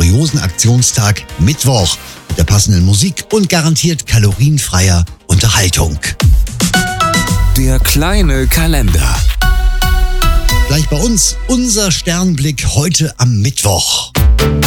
kuriosen Aktionstag Mittwoch mit der passenden Musik und garantiert kalorienfreier Unterhaltung. Der kleine Kalender. Gleich bei uns unser Sternblick heute am Mittwoch.